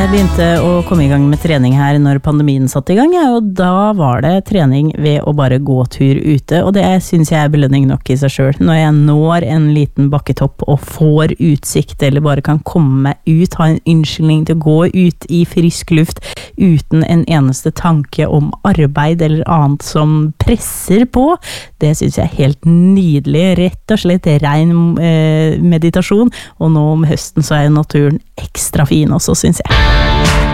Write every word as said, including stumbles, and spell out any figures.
begynte å komme i gang med trening her når pandemien satt i gang, ja, og da var det trening ved å bare gå tur ute, og det synes jeg er belønning nok i seg selv. Når jeg når en liten bakketopp og får utsikt, eller bare kan komme meg ut, ha en unnskyldning til å gå ut i frisk luft uten en eneste tanke om arbeid eller annet som presser på, det synes jeg er helt nydelig, rett og slett ren eh, meditasjon, og nå om høsten så er naturen ekstra fin også, synes jeg.